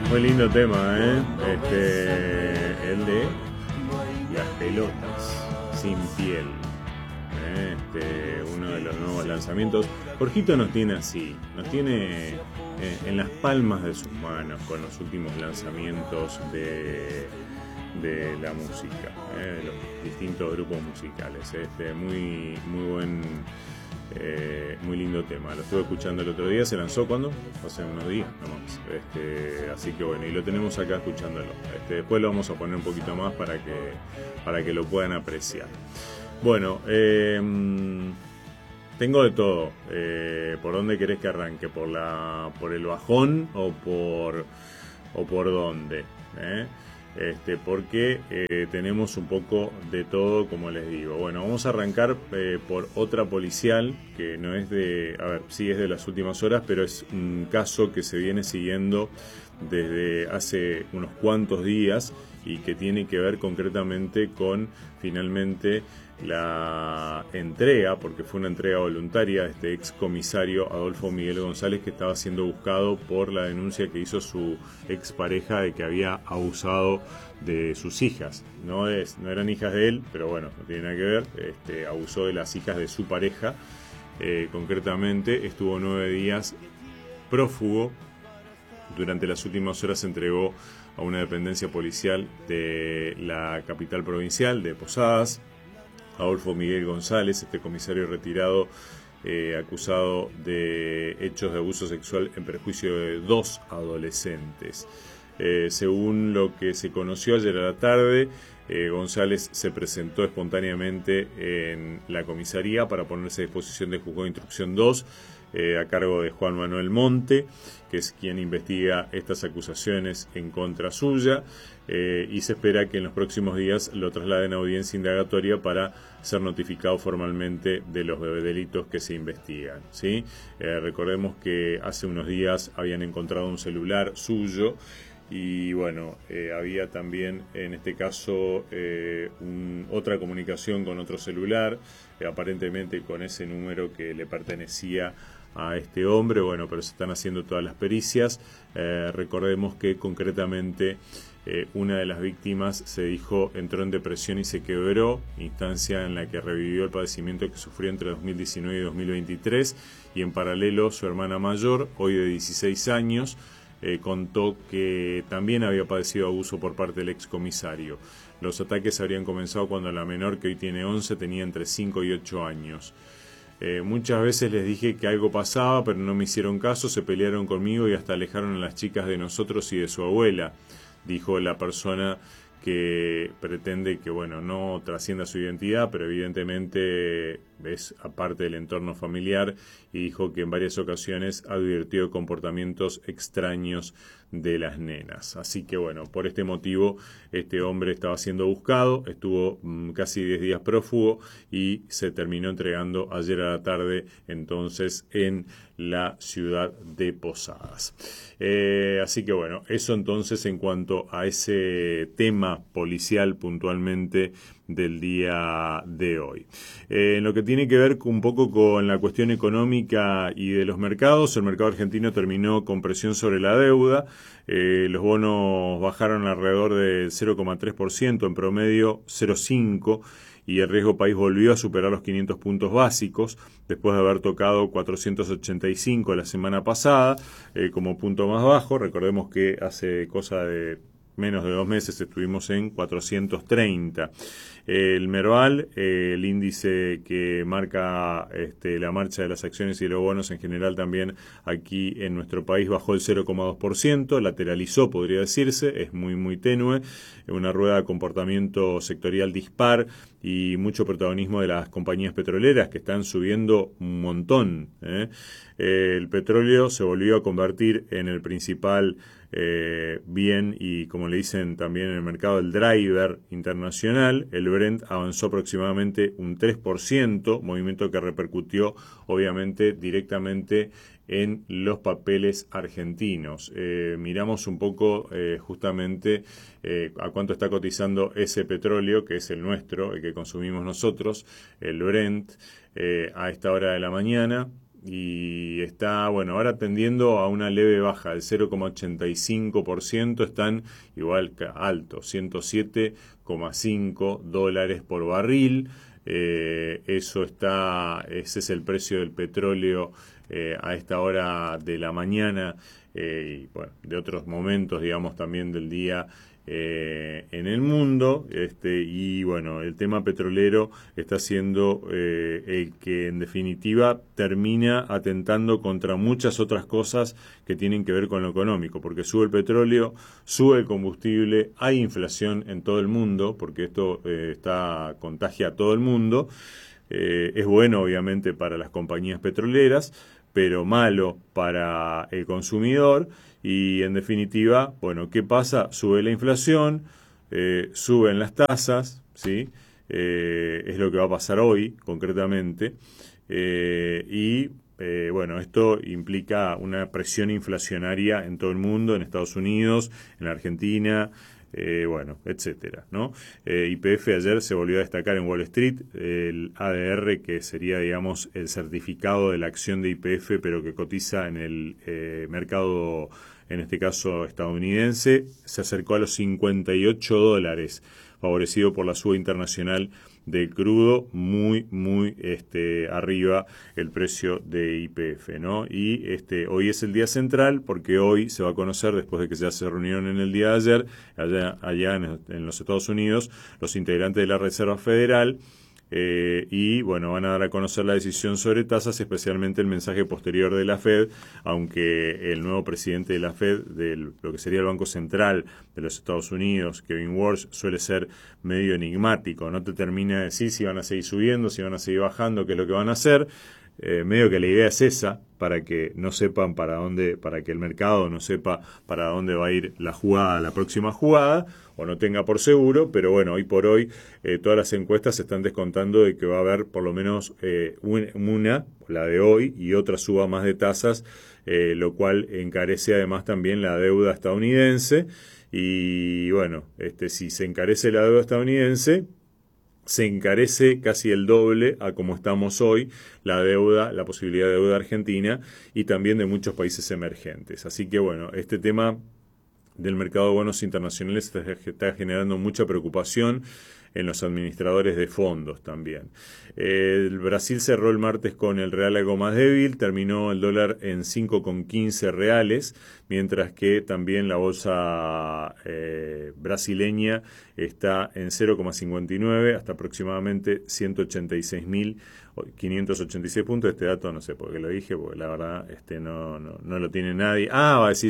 Muy lindo tema, ¿eh? El de las pelotas sin piel. Uno de los nuevos lanzamientos. Jorgito nos tiene así, nos tiene en las palmas de sus manos con los últimos lanzamientos de la música, de los distintos grupos musicales. Muy, muy buen, muy lindo tema. Lo estuve escuchando el otro día, se lanzó cuando hace unos días nomás. Así que bueno, y lo tenemos acá escuchándolo. Después lo vamos a poner un poquito más para que lo puedan apreciar. Bueno, tengo de todo. ¿Por dónde querés que arranque? ¿Por el bajón o por dónde? Porque tenemos un poco de todo, como les digo. Bueno, vamos a arrancar por otra policial que no es sí es de las últimas horas, pero es un caso que se viene siguiendo desde hace unos cuantos días y que tiene que ver concretamente con finalmente la entrega, porque fue una entrega voluntaria de este ex comisario Adolfo Miguel González, que estaba siendo buscado por la denuncia que hizo su expareja de que había abusado de sus hijas. No eran hijas de él, pero bueno, no tiene nada que ver. Abusó de las hijas de su pareja. Concretamente estuvo 9 días prófugo. Durante las últimas horas se entregó a una dependencia policial de la capital provincial de Posadas. Adolfo Miguel González, este comisario retirado, acusado de hechos de abuso sexual en perjuicio de 2 adolescentes. Según lo que se conoció ayer a la tarde, González se presentó espontáneamente en la comisaría para ponerse a disposición del juzgado de instrucción 2, a cargo de Juan Manuel Monte, que es quien investiga estas acusaciones en contra suya, y se espera que en los próximos días lo trasladen a audiencia indagatoria para ser notificado formalmente de los delitos que se investigan, ¿sí? Recordemos que hace unos días habían encontrado un celular suyo y bueno, había también en este caso otra comunicación con otro celular, aparentemente con ese número que le pertenecía a este hombre. Bueno, pero se están haciendo todas las pericias. Recordemos que concretamente una de las víctimas se dijo entró en depresión y se quebró, instancia en la que revivió el padecimiento que sufrió entre 2019 y 2023, y en paralelo su hermana mayor, hoy de 16 años, contó que también había padecido abuso por parte del excomisario. Los ataques habrían comenzado cuando la menor, que hoy tiene 11, tenía entre 5 y 8 años. Muchas veces les dije que algo pasaba, pero no me hicieron caso, se pelearon conmigo y hasta alejaron a las chicas de nosotros y de su abuela, dijo la persona que pretende que, bueno, no trascienda su identidad, pero evidentemente es aparte del entorno familiar, y dijo que en varias ocasiones advirtió de comportamientos extraños de las nenas. Así que bueno, por este motivo este hombre estaba siendo buscado, estuvo casi 10 días prófugo y se terminó entregando ayer a la tarde entonces en la ciudad de Posadas. Así que bueno, eso entonces en cuanto a ese tema policial puntualmente del día de hoy. En lo que tiene que ver un poco con la cuestión económica y de los mercados, el mercado argentino terminó con presión sobre la deuda. Los bonos bajaron alrededor del 0,3%, en promedio 0,5%, y el riesgo país volvió a superar los 500 puntos básicos, después de haber tocado 485 la semana pasada como punto más bajo. Recordemos que hace cosa de menos de 2 meses estuvimos en 430. El Merval, el índice que marca la marcha de las acciones y los bonos en general también aquí en nuestro país, bajó el 0,2%, lateralizó, podría decirse, es muy muy tenue, una rueda de comportamiento sectorial dispar y mucho protagonismo de las compañías petroleras que están subiendo un montón. El petróleo se volvió a convertir en el principal bien, y como le dicen también en el mercado, el driver internacional. El Brent avanzó aproximadamente un 3%, movimiento que repercutió obviamente directamente en los papeles argentinos. Miramos un poco justamente a cuánto está cotizando ese petróleo, que es el nuestro, el que consumimos nosotros, el Brent, a esta hora de la mañana. y está, bueno, ahora tendiendo a una leve baja del 0,85%, están igual que alto, $107,5 por barril. Ese es el precio del petróleo a esta hora de la mañana, y bueno, de otros momentos, digamos, también del día en el mundo, y bueno, el tema petrolero está siendo el que en definitiva termina atentando contra muchas otras cosas que tienen que ver con lo económico, porque sube el petróleo, sube el combustible, hay inflación en todo el mundo, porque esto contagia a todo el mundo. Es bueno obviamente para las compañías petroleras, pero malo para el consumidor. Y en definitiva, bueno, ¿qué pasa? Sube la inflación, suben las tasas, ¿sí? Es lo que va a pasar hoy, concretamente. Bueno, esto implica una presión inflacionaria en todo el mundo, en Estados Unidos, en la Argentina, bueno, etcétera, ¿no? YPF ayer se volvió a destacar en Wall Street, el ADR, que sería, digamos, el certificado de la acción de YPF, pero que cotiza en el mercado, en este caso estadounidense, se acercó a los $58, favorecido por la suba internacional del crudo, muy arriba el precio de YPF, ¿no? Y hoy es el día central, porque hoy se va a conocer, después de que ya se reunieron en el día de ayer, allá en los Estados Unidos, los integrantes de la Reserva Federal, y bueno, van a dar a conocer la decisión sobre tasas, especialmente el mensaje posterior de la Fed, aunque el nuevo presidente de la Fed, de lo que sería el Banco Central de los Estados Unidos, Kevin Warsh, suele ser medio enigmático, no te termina de decir si van a seguir subiendo, si van a seguir bajando, qué es lo que van a hacer. Medio que la idea es esa, para que no sepan para que el mercado no sepa para dónde va a ir la próxima jugada, o no tenga por seguro, pero bueno, hoy por hoy todas las encuestas están descontando de que va a haber por lo menos una, la de hoy, y otra suba más de tasas, lo cual encarece además también la deuda estadounidense, y bueno, si se encarece la deuda estadounidense, se encarece casi el doble a como estamos hoy la posibilidad de deuda argentina y también de muchos países emergentes. Así que bueno, este tema del mercado de bonos internacionales está generando mucha preocupación en los administradores de fondos también. El Brasil cerró el martes con el real algo más débil, terminó el dólar en 5,15 reales, mientras que también la bolsa brasileña está en 0,59 hasta aproximadamente 186.586 puntos. Este dato no sé por qué lo dije, porque la verdad no lo tiene nadie. Va a decir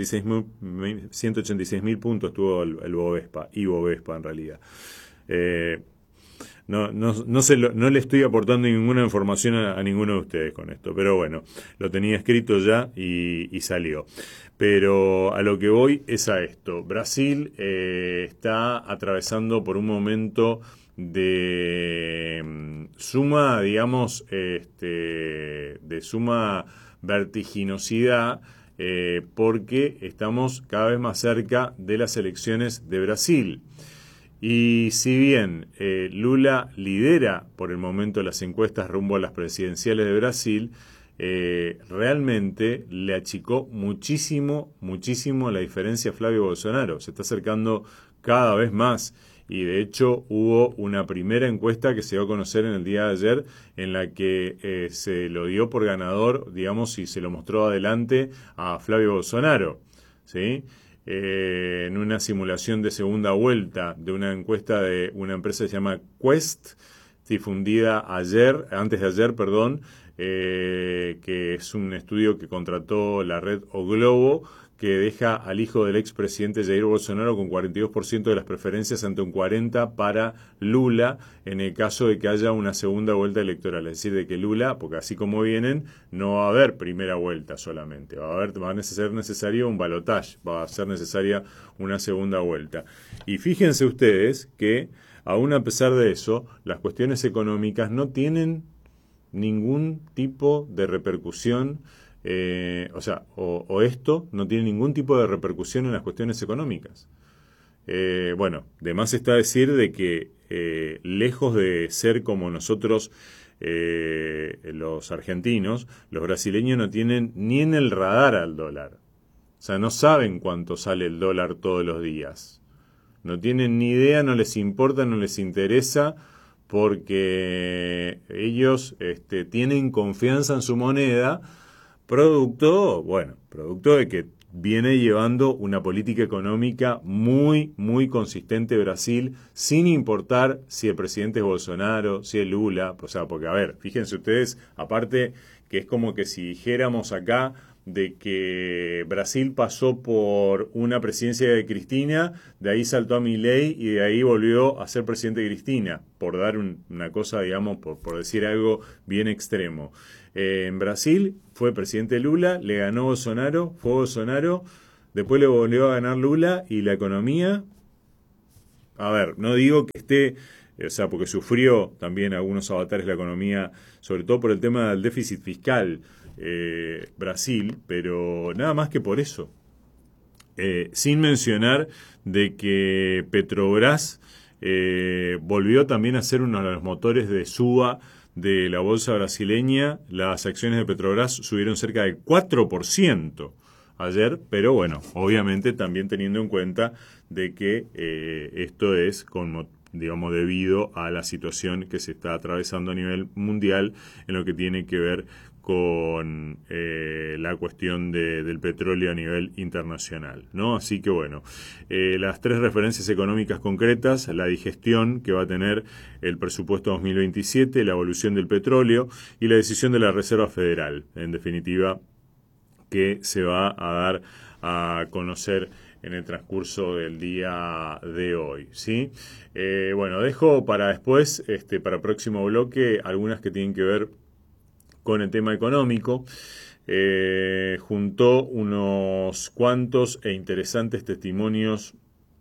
186.000 puntos tuvo el Bovespa, y Bovespa en realidad. No le estoy aportando ninguna información a ninguno de ustedes con esto, pero bueno, lo tenía escrito ya y salió. Pero a lo que voy es a esto. Brasil está atravesando por un momento de suma, digamos, de suma vertiginosidad, porque estamos cada vez más cerca de las elecciones de Brasil. Y si bien Lula lidera por el momento las encuestas rumbo a las presidenciales de Brasil, realmente le achicó muchísimo la diferencia a Flavio Bolsonaro. Se está acercando cada vez más, y de hecho hubo una primera encuesta que se dio a conocer en el día de ayer, en la que se lo dio por ganador, digamos, y se lo mostró adelante a Flavio Bolsonaro, ¿sí? En una simulación de segunda vuelta de una encuesta de una empresa que se llama Quest, difundida antes de ayer, que es un estudio que contrató la red O Globo, que deja al hijo del expresidente Jair Bolsonaro con 42% de las preferencias ante un 40% para Lula en el caso de que haya una segunda vuelta electoral. Es decir, de que Lula, porque así como vienen, no va a haber primera vuelta solamente, va a ser necesario un balotaje, va a ser necesaria una segunda vuelta. Y fíjense ustedes que, aún a pesar de eso, las cuestiones económicas no tienen ningún tipo de repercusión. Esto no tiene ningún tipo de repercusión en las cuestiones económicas. Bueno, de más está decir de que lejos de ser como nosotros los argentinos, los brasileños no tienen ni en el radar al dólar. O sea, no saben cuánto sale el dólar todos los días. No tienen ni idea, no les importa, no les interesa, porque ellos tienen confianza en su moneda, producto de que viene llevando una política económica muy, muy consistente Brasil, sin importar si el presidente es Bolsonaro, si es Lula, o sea, porque a ver, fíjense ustedes, aparte que es como que si dijéramos acá de que Brasil pasó por una presidencia de Cristina, de ahí saltó a Milei y de ahí volvió a ser presidente de Cristina, por dar una cosa, digamos, por decir algo bien extremo. En Brasil fue presidente Lula, le ganó Bolsonaro, fue Bolsonaro, después le volvió a ganar Lula y la economía, a ver, no digo que esté, o sea, porque sufrió también algunos avatares la economía, sobre todo por el tema del déficit fiscal, Brasil, pero nada más que por eso. Sin mencionar de que Petrobras volvió también a ser uno de los motores de suba de la bolsa brasileña. Las acciones de Petrobras subieron cerca del 4% ayer, pero bueno, obviamente también teniendo en cuenta de que esto es digamos, debido a la situación que se está atravesando a nivel mundial en lo que tiene que ver con la cuestión del petróleo a nivel internacional, ¿no? Así que bueno, las tres referencias económicas concretas: la digestión que va a tener el presupuesto 2027, la evolución del petróleo y la decisión de la Reserva Federal, en definitiva, que se va a dar a conocer en el transcurso del día de hoy, ¿sí? Bueno, dejo para después, para el próximo bloque, algunas que tienen que ver con el tema económico. Juntó unos cuantos e interesantes testimonios,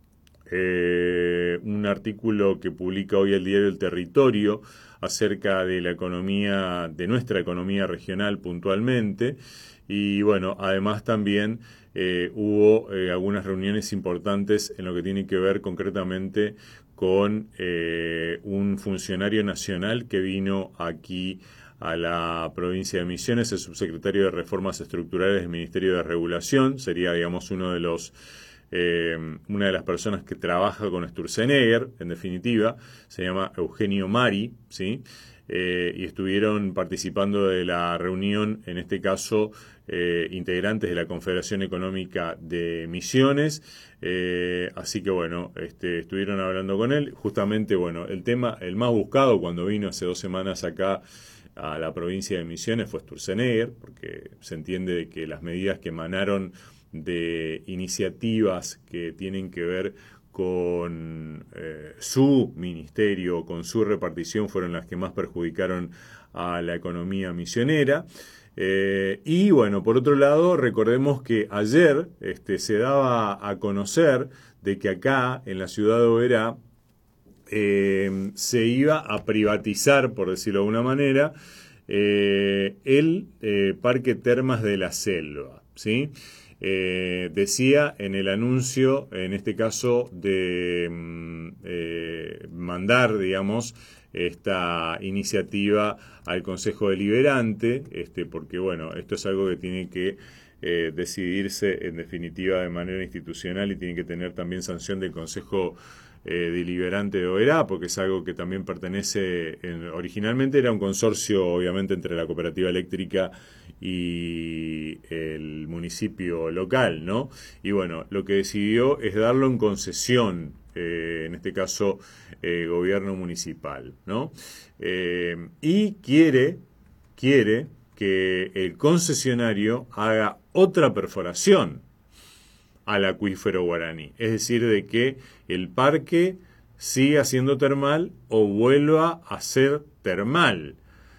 un artículo que publica hoy el Diario del Territorio acerca de la economía, de nuestra economía regional puntualmente, y bueno, además también hubo algunas reuniones importantes en lo que tiene que ver concretamente con un funcionario nacional que vino aquí a la provincia de Misiones, el subsecretario de Reformas Estructurales del Ministerio de Regulación, sería, digamos, una de las personas que trabaja con Sturzenegger, en definitiva, se llama Eugenio Mari, ¿sí? Y estuvieron participando de la reunión, en este caso, integrantes de la Confederación Económica de Misiones, así que bueno, estuvieron hablando con él, justamente, bueno, el tema, el más buscado cuando vino hace 2 semanas acá a la provincia de Misiones fue Sturzenegger, porque se entiende de que las medidas que emanaron de iniciativas que tienen que ver con su ministerio, con su repartición, fueron las que más perjudicaron a la economía misionera. Y bueno, por otro lado, recordemos que ayer se daba a conocer de que acá, en la ciudad de Oberá, se iba a privatizar, por decirlo de alguna manera, el Parque Termas de la Selva, ¿sí? Decía en el anuncio, en este caso, de mandar, digamos, esta iniciativa al Consejo Deliberante, porque, bueno, esto es algo que tiene que decidirse, en definitiva, de manera institucional y tiene que tener también sanción del Consejo Deliberante de Oberá, porque es algo que también pertenece, originalmente era un consorcio, obviamente, entre la cooperativa eléctrica y el municipio local, ¿no? Y bueno, lo que decidió es darlo en concesión, en este caso, gobierno municipal, ¿no? Y quiere que el concesionario haga otra perforación al acuífero guaraní, es decir, de que el parque siga siendo termal o vuelva a ser termal.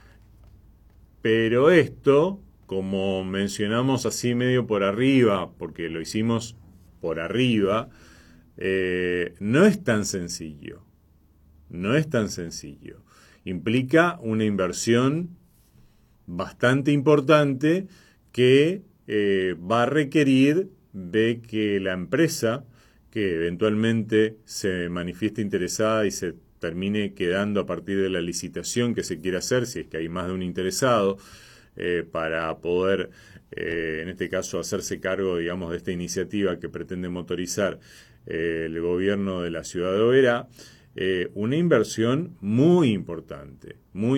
Pero esto, como mencionamos así medio por arriba, porque lo hicimos por arriba, no es tan sencillo. No es tan sencillo. Implica una inversión bastante importante que va a requerir de que la empresa que eventualmente se manifieste interesada y se termine quedando a partir de la licitación que se quiere hacer, si es que hay más de un interesado, para poder, en este caso, hacerse cargo, digamos, de esta iniciativa que pretende motorizar el gobierno de la ciudad de Oberá. Una inversión muy importante,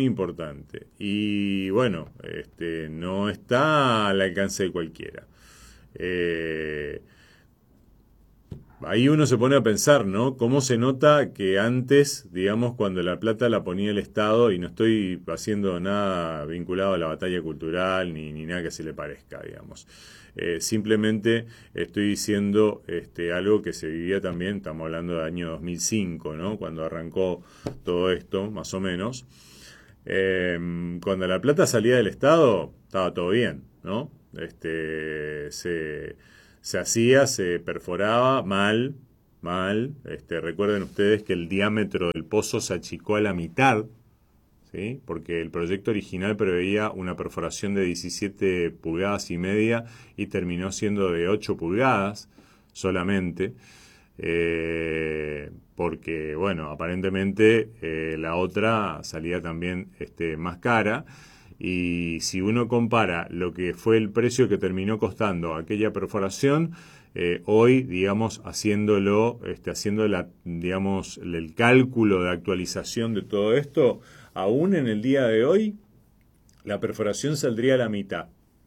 y bueno, no está al alcance de cualquiera. Ahí uno se pone a pensar, ¿no? Cómo se nota que antes, digamos, cuando la plata la ponía el Estado, y no estoy haciendo nada vinculado a la batalla cultural ni nada que se le parezca, digamos. Simplemente estoy diciendo algo que se vivía también, estamos hablando del año 2005, ¿no? Cuando arrancó todo esto, más o menos. Cuando la plata salía del Estado, estaba todo bien, ¿no? Se hacía, se perforaba mal. Recuerden ustedes que el diámetro del pozo se achicó a la mitad, ¿sí? Porque el proyecto original preveía una perforación de 17 pulgadas y media y terminó siendo de 8 pulgadas solamente, porque, bueno, aparentemente la otra salía también más cara. Y si uno compara lo que fue el precio que terminó costando aquella perforación, hoy, digamos, haciendo digamos, el cálculo de actualización de todo esto, aún en el día de hoy, la perforación saldría a la mitad.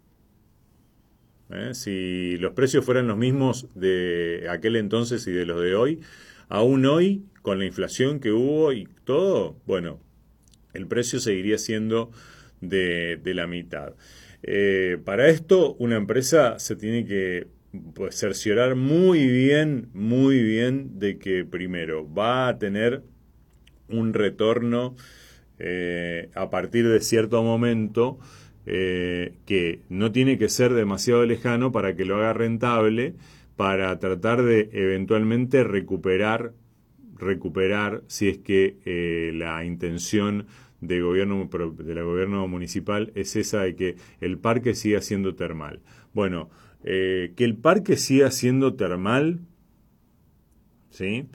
Si los precios fueran los mismos de aquel entonces y de los de hoy, aún hoy, con la inflación que hubo y todo, bueno, el precio seguiría siendo de la mitad. Para esto, una empresa se tiene que cerciorar muy bien de que, primero, va a tener un retorno a partir de cierto momento, que no tiene que ser demasiado lejano para que lo haga rentable, para tratar de eventualmente recuperar si es que la intención del gobierno municipal es esa de que el parque siga siendo termal. Bueno, que el parque siga siendo termal, ¿sí?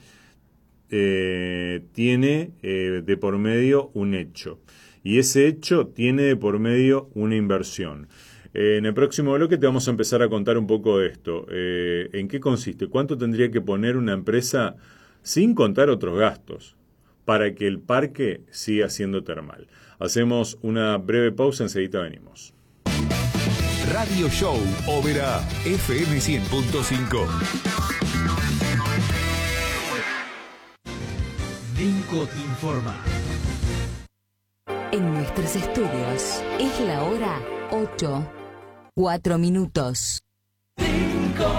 Tiene de por medio un hecho, y ese hecho tiene de por medio una inversión. En el próximo bloque te vamos a empezar a contar un poco de esto. ¿En qué consiste? ¿Cuánto tendría que poner una empresa, sin contar otros gastos, para que el parque siga siendo termal? Hacemos una breve pausa, enseguida venimos. Radio Show Oberá, FM 100.5. Vinco te informa. En nuestros estudios es la hora 8:04. Vinco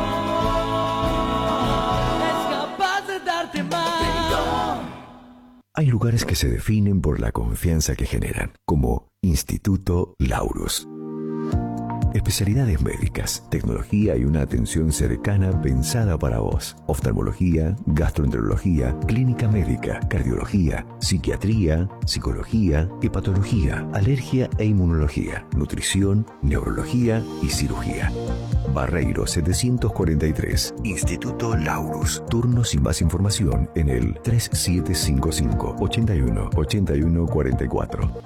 es capaz de darte más. Hay lugares que se definen por la confianza que generan, como Instituto Laurus. Especialidades médicas, tecnología y una atención cercana pensada para vos. Oftalmología, gastroenterología, clínica médica, cardiología, psiquiatría, psicología, hepatología, alergia e inmunología, nutrición, neurología y cirugía. Barreiro 743, Instituto Laurus. Turnos y más información en el 3755 81 81 44.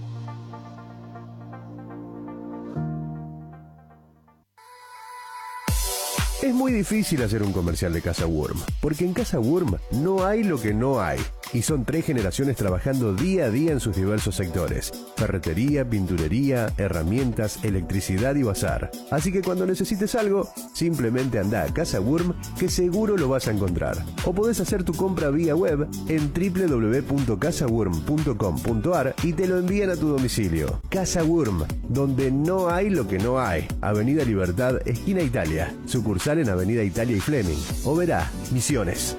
Es muy difícil hacer un comercial de Casa Wurm, porque en Casa Wurm no hay lo que no hay. Y son 3 generaciones trabajando día a día en sus diversos sectores: ferretería, pinturería, herramientas, electricidad y bazar. Así que cuando necesites algo, simplemente anda a Casa Wurm, que seguro lo vas a encontrar. O podés hacer tu compra vía web en www.casawurm.com.ar y te lo envían a tu domicilio. Casa Wurm, donde no hay lo que no hay. Avenida Libertad, esquina Italia. Sucursal en Avenida Italia y Fleming. Oberá, Misiones.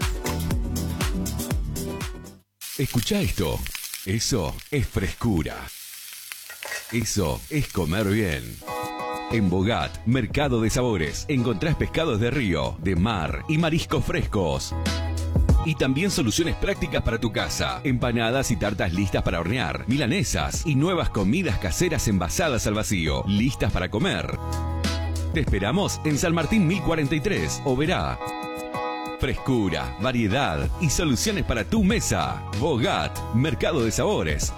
Escucha esto. Eso es frescura. Eso es comer bien. En Bogat, Mercado de Sabores, encontrás pescados de río, de mar y mariscos frescos. Y también soluciones prácticas para tu casa. Empanadas y tartas listas para hornear, milanesas y nuevas comidas caseras envasadas al vacío, listas para comer. Te esperamos en San Martín 1043, Oberá. Frescura, variedad y soluciones para tu mesa. Bogat, Mercado de Sabores.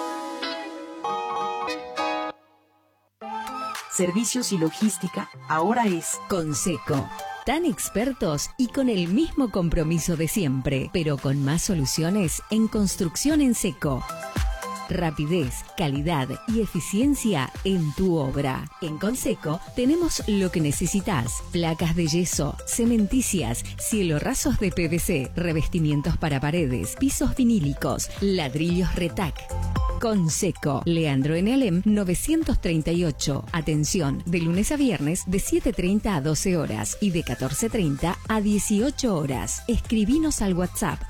Servicios y logística ahora es Conseco. Tan expertos y con el mismo compromiso de siempre, pero con más soluciones en construcción en seco. Rapidez, calidad y eficiencia en tu obra. En Conseco tenemos lo que necesitas: placas de yeso, cementicias, cielorrazos de PVC, revestimientos para paredes, pisos vinílicos, ladrillos Retac. Conseco, Leandro Enelem 938. Atención, de lunes a viernes de 7:30 a 12 horas y de 14:30 a 18 horas. Escribinos al WhatsApp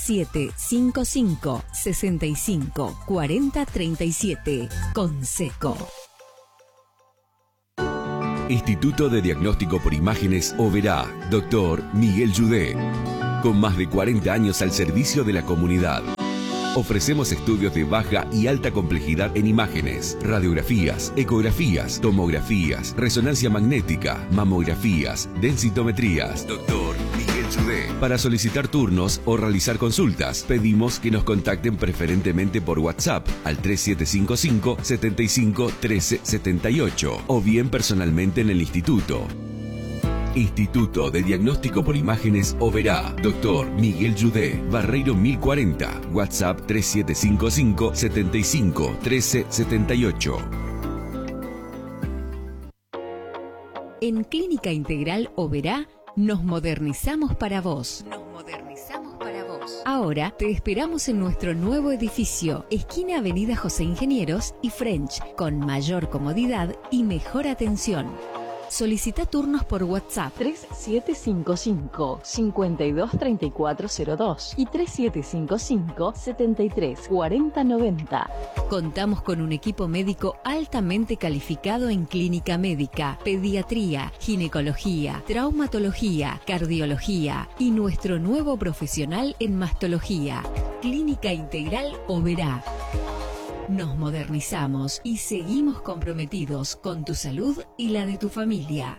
3755 65 40 37. Conseco. Instituto de Diagnóstico por Imágenes Oberá, Dr. Miguel Yudé. Con más de 40 años al servicio de la comunidad. Ofrecemos estudios de baja y alta complejidad en imágenes, radiografías, ecografías, tomografías, resonancia magnética, mamografías, densitometrías. Doctor Miguel Yudé. Para solicitar turnos o realizar consultas, pedimos que nos contacten preferentemente por WhatsApp al 3755 75 13 78 o bien personalmente en el instituto. Instituto de Diagnóstico por Imágenes Oberá, Dr. Miguel Yudé, Barreiro 1040, WhatsApp 3755 75 13 78. En Clínica Integral Oberá nos modernizamos para vos. Ahora te esperamos en nuestro nuevo edificio, esquina Avenida José Ingenieros y French, con mayor comodidad y mejor atención. Solicita turnos por WhatsApp 3755 523402 y 3755 734090. Contamos con un equipo médico altamente calificado en clínica médica, pediatría, ginecología, traumatología, cardiología y nuestro nuevo profesional en mastología. Clínica Integral Oberá. Nos modernizamos y seguimos comprometidos con tu salud y la de tu familia.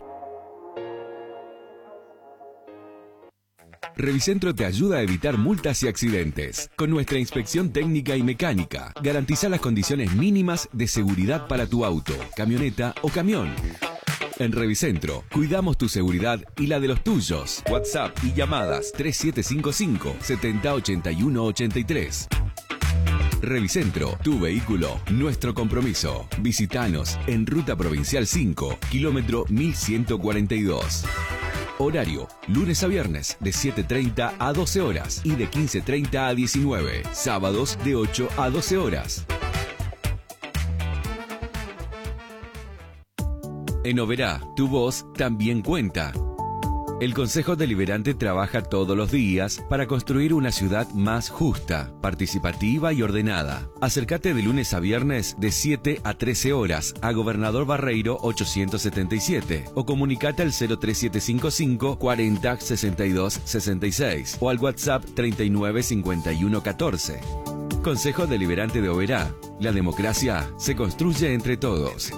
Revicentro te ayuda a evitar multas y accidentes. Con nuestra inspección técnica y mecánica, garantiza las condiciones mínimas de seguridad para tu auto, camioneta o camión. En Revicentro, cuidamos tu seguridad y la de los tuyos. WhatsApp y llamadas 3755 70 81 83. Revicentro, tu vehículo, nuestro compromiso. Visítanos en Ruta Provincial 5, kilómetro 1142. Horario, lunes a viernes de 7:30 a 12 horas y de 15:30 a 19. Sábados de 8 a 12 horas. En Oberá, tu voz también cuenta. El Consejo Deliberante trabaja todos los días para construir una ciudad más justa, participativa y ordenada. Acércate de lunes a viernes de 7 a 13 horas a Gobernador Barreiro 877 o comunicate al 03755 40 62 66 o al WhatsApp 39 51 14. Consejo Deliberante de Oberá. La democracia se construye entre todos.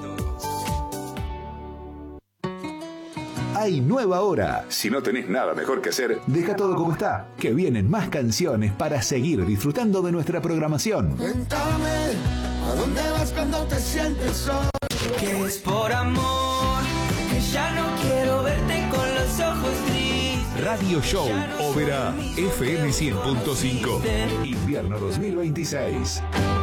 Hay nueva hora. Si no tenés nada mejor que hacer, deja todo como está, que vienen más canciones para seguir disfrutando de nuestra programación. Cuéntame, ¿a dónde vas cuando te sientes solo? Que es por amor, que ya no quiero verte con los ojos tristes. Radio Show Oberá, FM 100.5. Invierno 2026.